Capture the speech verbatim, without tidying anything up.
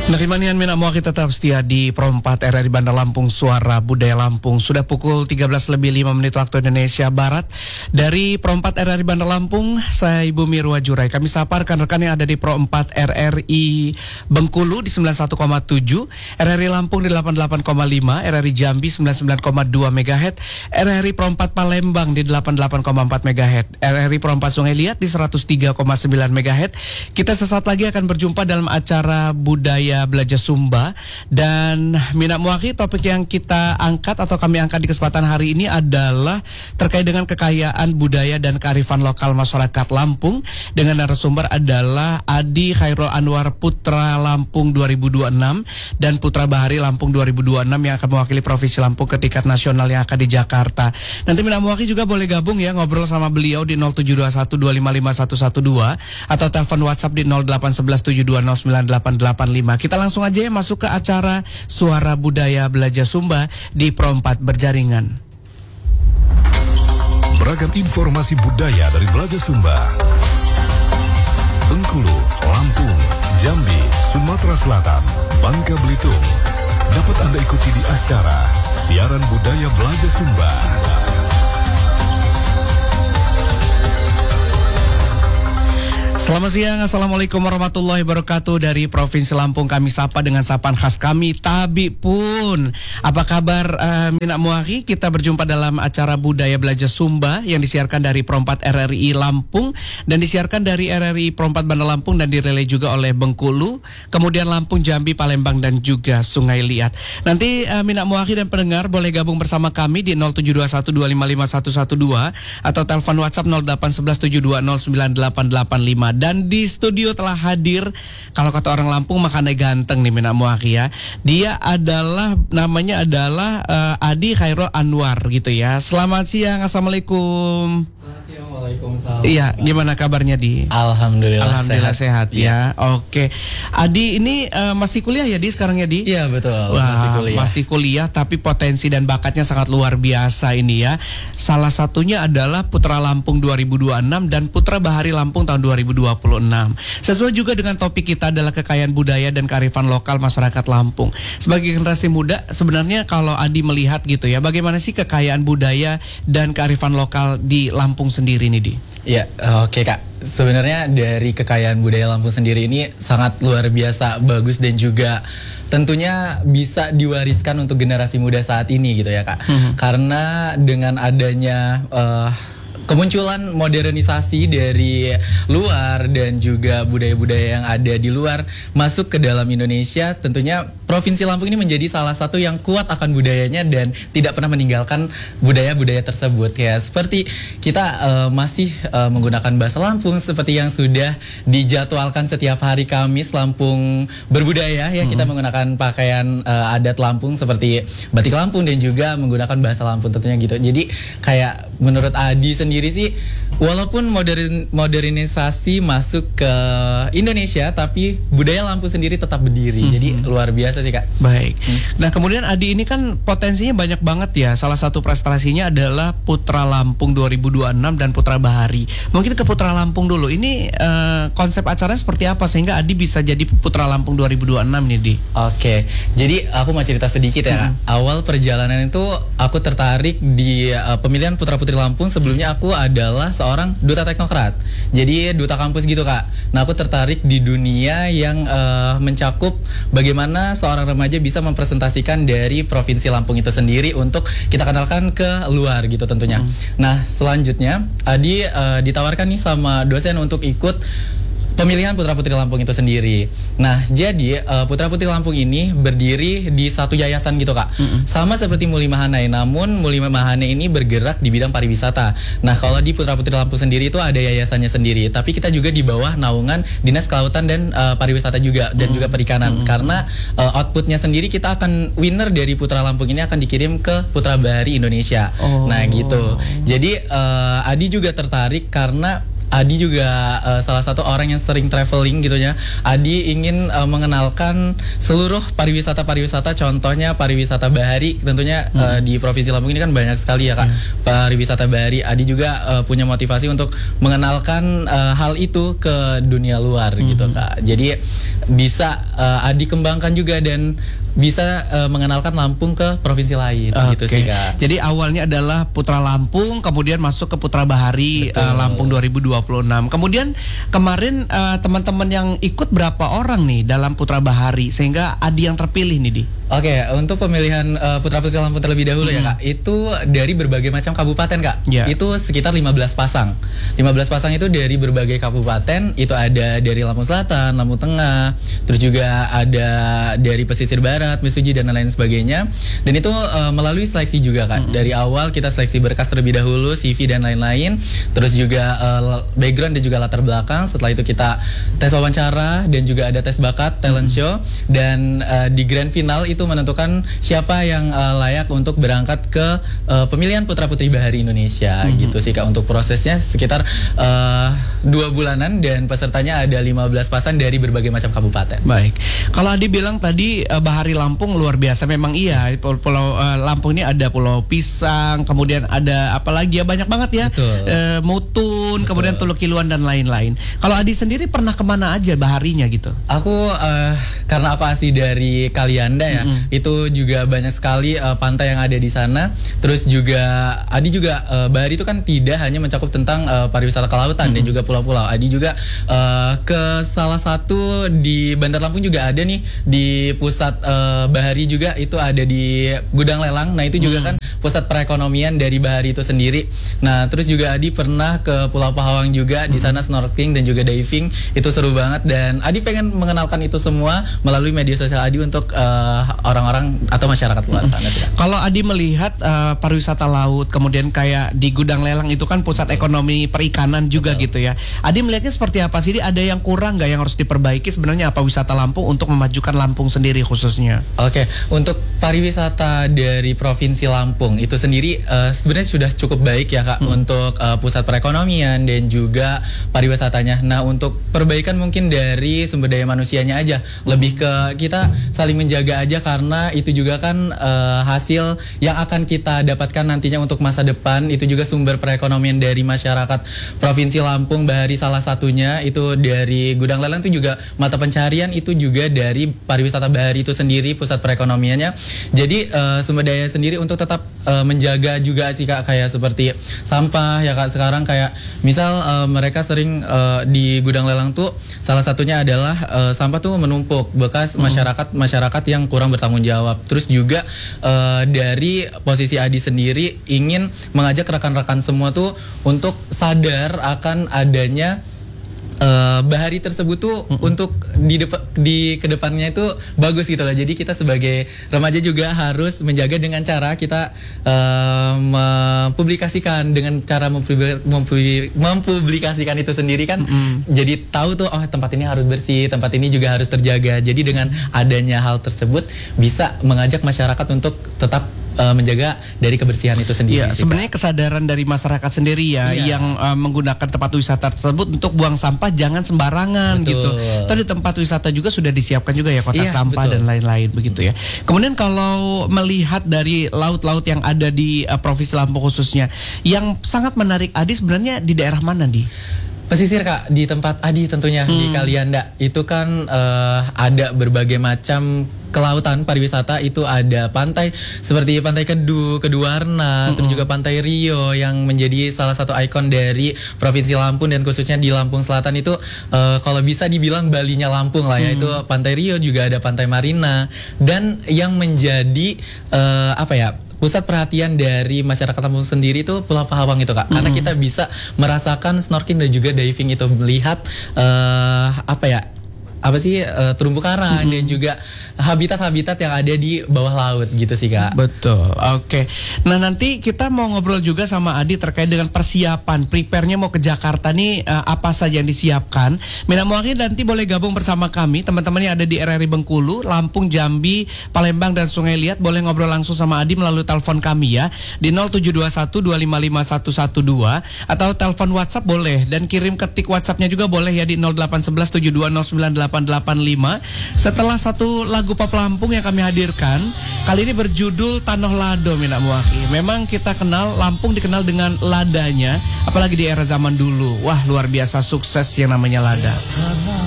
Narimanian Mina Muaki tetap setia di Pro empat R R I Bandar Lampung, Suara Budaya Lampung. Sudah pukul tiga belas lebih lima menit waktu Indonesia Barat. Dari Pro empat R R I Bandar Lampung, saya Ibu Mirwa Jurai. Kami sapa rekan-rekan yang ada di Pro empat R R I Bengkulu di sembilan puluh satu koma tujuh, R R I Lampung di delapan puluh delapan koma lima, R R I Jambi sembilan puluh sembilan koma dua megahertz, R R I Pro empat Palembang di delapan puluh delapan koma empat megahertz, R R I Pro empat Sungai Liat di seratus tiga koma sembilan megahertz. Kita sesaat lagi akan berjumpa dalam acara Budaya Belajar Sumba, dan Mina Muaki, topik yang kita angkat atau kami angkat di kesempatan hari ini adalah terkait dengan kekayaan budaya dan kearifan lokal masyarakat Lampung, dengan narasumber adalah Adi Khairul Anwar Putra Lampung dua ribu dua puluh enam dan Putra Bahari Lampung dua ribu dua puluh enam yang akan mewakili Provinsi Lampung ke tingkat nasional yang akan di Jakarta. Nanti Mina Muaki juga boleh gabung ya, ngobrol sama beliau di nol tujuh dua satu dua lima lima satu satu dua atau telepon WhatsApp di nol delapan satu satu tujuh dua nol sembilan delapan delapan lima. Kita langsung aja ya masuk ke acara Suara Budaya Belajar Sumba di Pro empat Berjaringan. Beragam informasi budaya dari Belajar Sumba. Bengkulu, Lampung, Jambi, Sumatera Selatan, Bangka Belitung. Dapat Anda ikuti di acara Siaran Budaya Belajar Sumba. Selamat siang, Assalamualaikum warahmatullahi wabarakatuh. Dari Provinsi Lampung kami sapa dengan sapaan khas kami, Tabi Pun. Apa kabar uh, Mina Muaki? Kita berjumpa dalam acara Budaya Belajar Sumba yang disiarkan dari Pro empat R R I Lampung dan disiarkan dari R R I Pro empat Bandar Lampung dan direlay juga oleh Bengkulu, kemudian Lampung, Jambi, Palembang dan juga Sungai Liat. Nanti uh, Mina Muaki dan pendengar boleh gabung bersama kami di nol tujuh dua satu dua lima lima satu satu dua atau telepon WhatsApp nol delapan satu satu tujuh dua nol sembilan delapan delapan lima. Dan di studio telah hadir, kalau kata orang Lampung makanya ganteng nih Mina Muaki ya. Dia adalah, namanya adalah uh, Adi Khairul Anwar gitu ya. Selamat siang, Assalamualaikum. Selamat siang, waalaikumsalam. Iya, gimana kabarnya Di? Alhamdulillah, Alhamdulillah sehat, sehat ya. ya. Oke, Adi ini uh, masih kuliah ya Di sekarang ya Di? Iya betul, Wah, masih kuliah. Masih kuliah tapi potensi dan bakatnya sangat luar biasa ini ya. Salah satunya adalah Putra Lampung dua ribu dua puluh enam dan Putra Bahari Lampung tahun dua ribu dua puluh enam. Sesuai juga dengan topik kita adalah kekayaan budaya dan kearifan lokal masyarakat Lampung. Sebagai generasi muda, sebenarnya kalau Adi melihat gitu ya, bagaimana sih kekayaan budaya dan kearifan lokal di Lampung sendiri nih Di? Iya, oke okay, Kak. Sebenarnya dari kekayaan budaya Lampung sendiri ini sangat luar biasa bagus dan juga tentunya bisa diwariskan untuk generasi muda saat ini gitu ya Kak. Mm-hmm. Karena dengan adanya uh, kemunculan modernisasi dari luar dan juga budaya-budaya yang ada di luar masuk ke dalam Indonesia, tentunya Provinsi Lampung ini menjadi salah satu yang kuat akan budayanya dan tidak pernah meninggalkan budaya-budaya tersebut ya. Seperti kita uh, masih uh, menggunakan bahasa Lampung seperti yang sudah dijadwalkan setiap hari Kamis Lampung berbudaya ya. Hmm. Kita menggunakan pakaian uh, adat Lampung seperti batik Lampung dan juga menggunakan bahasa Lampung tentunya gitu. Jadi kayak menurut Adi sendiri sih, walaupun modern modernisasi masuk ke Indonesia, tapi budaya Lampung sendiri tetap berdiri. Mm-hmm. Jadi luar biasa sih Kak. Baik. Mm. Nah kemudian Adi ini kan potensinya banyak banget ya. Salah satu prestasinya adalah Putra Lampung dua ribu dua puluh enam dan Putra Bahari. Mungkin ke Putra Lampung dulu. Ini uh, konsep acaranya seperti apa sehingga Adi bisa jadi Putra Lampung dua ribu dua puluh enam nih Di? Oke. Jadi aku mau cerita sedikit ya Kak. Mm-hmm. Awal perjalanan itu aku tertarik di uh, pemilihan Putra Putri Lampung. Sebelumnya aku adalah seorang duta teknokrat, jadi duta kampus gitu Kak. Nah aku tertarik di dunia yang uh, mencakup bagaimana seorang remaja bisa mempresentasikan dari Provinsi Lampung itu sendiri untuk kita kenalkan ke luar gitu tentunya. Hmm. Nah selanjutnya Adi uh, ditawarkan nih sama dosen untuk ikut pemilihan Putra Putri Lampung itu sendiri. Nah, jadi uh, Putra Putri Lampung ini berdiri di satu yayasan gitu Kak. Mm-hmm. Sama seperti Muli Mahane, namun Muli Mahane ini bergerak di bidang pariwisata. Nah, kalau di Putra Putri Lampung sendiri itu ada yayasannya sendiri, tapi kita juga di bawah naungan Dinas Kelautan dan uh, Pariwisata juga dan mm-hmm. juga Perikanan. Mm-hmm. Karena uh, outputnya sendiri kita akan winner dari Putra Lampung ini akan dikirim ke Putra Bahari Indonesia. Oh. Nah, gitu. Jadi uh, Adi juga tertarik karena Adi juga uh, salah satu orang yang sering traveling gitu ya. Adi ingin uh, mengenalkan seluruh pariwisata-pariwisata, contohnya pariwisata bahari. Tentunya hmm. uh, di Provinsi Lampung ini kan banyak sekali ya Kak, hmm. pariwisata bahari. Adi juga uh, punya motivasi untuk mengenalkan uh, hal itu ke dunia luar hmm. gitu Kak. Jadi bisa uh, Adi kembangkan juga dan bisa uh, mengenalkan Lampung ke provinsi lain okay. gitu sih Kak. Jadi awalnya adalah Putra Lampung, kemudian masuk ke Putra Bahari uh, Lampung dua ribu dua puluh enam. Kemudian kemarin uh, teman-teman yang ikut berapa orang nih dalam Putra Bahari sehingga Adi yang terpilih nih Di? Oke, okay, untuk pemilihan uh, Putra-Putri Lampung terlebih dahulu hmm. ya Kak, itu dari berbagai macam kabupaten Kak. Yeah. Itu sekitar lima belas pasang. lima belas pasang itu dari berbagai kabupaten, itu ada dari Lampung Selatan, Lampung Tengah, terus juga ada dari pesisir barat, Mesuji dan lain sebagainya. Dan itu uh, melalui seleksi juga Kak. Hmm. Dari awal kita seleksi berkas terlebih dahulu, C V dan lain-lain, terus juga uh, background dan juga latar belakang. Setelah itu kita tes wawancara dan juga ada tes bakat, talent show, dan uh, di grand final itu menentukan siapa yang uh, layak untuk berangkat ke uh, pemilihan Putra-Putri Bahari Indonesia mm-hmm. gitu sih Kak. Untuk prosesnya sekitar uh, dua bulanan dan pesertanya ada lima belas pasang dari berbagai macam kabupaten. Baik, kalau Adi bilang tadi uh, Bahari Lampung luar biasa, memang iya. Pulau uh, Lampung ini ada Pulau Pisang, kemudian ada apa lagi ya, banyak banget ya, uh, Mutun, Betul. kemudian Teluk Kiluan dan lain-lain. Kalau Adi sendiri pernah kemana aja baharinya gitu? Aku uh, karena apa asli dari Kalianda ya, mm-hmm. itu juga banyak sekali uh, pantai yang ada di sana. Terus juga Adi juga uh, bahari itu kan tidak hanya mencakup tentang uh, pariwisata kelautan mm-hmm. dan juga pulau-pulau. Adi juga uh, ke salah satu di Bandar Lampung juga ada nih, di pusat uh, bahari juga itu ada di Gudang Lelang. Nah itu juga mm-hmm. kan pusat perekonomian dari bahari itu sendiri. Nah terus juga Adi pernah ke Pulau Pahawang juga, mm-hmm. di sana snorkeling dan juga diving. Itu seru banget dan Adi pengen mengenalkan itu semua melalui media sosial Adi untuk uh, orang-orang atau masyarakat luar sana. Mm-hmm. Kalau Adi melihat uh, pariwisata laut, kemudian kayak di Gudang Lelang itu kan pusat Betul. ekonomi perikanan juga Betul. gitu ya. Adi melihatnya seperti apa sih? Ada yang kurang nggak yang harus diperbaiki sebenarnya apa wisata Lampung untuk memajukan Lampung sendiri khususnya? Oke, okay. Untuk pariwisata dari Provinsi Lampung itu sendiri uh, sebenarnya sudah cukup baik ya Kak, hmm. untuk uh, pusat perekonomian dan juga pariwisatanya. Nah untuk perbaikan mungkin dari sumber daya manusianya aja, hmm. lebih ke kita saling menjaga aja karena itu juga kan uh, hasil yang akan kita dapatkan nantinya untuk masa depan. Itu juga sumber perekonomian dari masyarakat Provinsi Lampung Bahari salah satunya itu dari Gudang Lelang itu juga mata pencarian itu juga dari pariwisata bahari itu sendiri pusat perekonomiannya. Jadi uh, sumber daya sendiri untuk tetap uh, menjaga juga sih Kak, kayak seperti sampah ya Kak. Sekarang kayak misal uh, mereka sering uh, di Gudang Lelang tuh salah satunya adalah uh, sampah tuh menumpuk bekas hmm. masyarakat masyarakat yang kurang bertanggung jawab. Terus juga uh, dari posisi Adi sendiri ingin mengajak rekan-rekan semua tuh untuk sadar akan adanya Uh, bahari tersebut tuh mm-hmm. untuk di depan di kedepannya itu bagus gitu lah. Jadi kita sebagai remaja juga harus menjaga dengan cara kita uh, mempublikasikan dengan cara mempublik, mempublik, mempublikasikan itu sendiri kan. Mm-hmm. Jadi tahu tuh oh tempat ini harus bersih, tempat ini juga harus terjaga. Jadi dengan adanya hal tersebut bisa mengajak masyarakat untuk tetap Uh, menjaga dari kebersihan itu sendiri. Iya, sebenarnya kesadaran dari masyarakat sendiri ya, iya. yang uh, menggunakan tempat wisata tersebut untuk buang sampah jangan sembarangan betul. gitu. Tadi tempat wisata juga sudah disiapkan juga ya kotak iya, sampah betul. dan lain-lain begitu ya. Kemudian kalau melihat dari laut-laut yang ada di uh, Provinsi Lampung khususnya, yang sangat menarik Adi sebenarnya di daerah mana di? Pesisir Kak, di tempat Adi tentunya hmm. di Kalianda itu kan uh, ada berbagai macam kelautan pariwisata. Itu ada pantai seperti Pantai Kedu, Keduarna, mm-hmm. terus juga Pantai Rio yang menjadi salah satu ikon dari Provinsi Lampung dan khususnya di Lampung Selatan itu uh, kalau bisa dibilang Balinya Lampung lah ya. Mm-hmm. Itu Pantai Rio, juga ada Pantai Marina, dan yang menjadi uh, apa ya pusat perhatian dari masyarakat Lampung sendiri itu Pulau Pahawang itu Kak. Mm-hmm. Karena kita bisa merasakan snorkeling dan juga diving itu, melihat uh, apa ya apa sih uh, terumbu karang hmm. dan juga habitat-habitat yang ada di bawah laut gitu sih Kak. Betul, oke. Okay. Nah nanti kita mau ngobrol juga sama Adi terkait dengan persiapan, prepare-nya mau ke Jakarta nih uh, apa saja yang disiapkan. Mina Muakhir nanti boleh gabung bersama kami, teman-teman yang ada di R R I Bengkulu, Lampung, Jambi, Palembang dan Sungai Liat boleh ngobrol langsung sama Adi melalui telepon kami ya di nol tujuh dua satu dua lima lima satu satu dua atau telepon WhatsApp boleh dan kirim ketik WhatsApp-nya juga boleh ya di nol delapan satu satu tujuh dua nol sembilan delapan delapan lima. Setelah satu lagu pop Lampung yang kami hadirkan kali ini berjudul Tanoh Lado Mina Muakhir. Memang kita kenal Lampung dikenal dengan ladanya, apalagi di era zaman dulu. Wah luar biasa sukses yang namanya lada.